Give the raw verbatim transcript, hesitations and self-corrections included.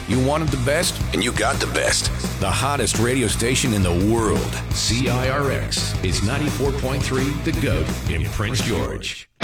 You wanted the best, and you got the best. The hottest radio station in the world. C I R X is ninety-four point three The Goat in Prince George.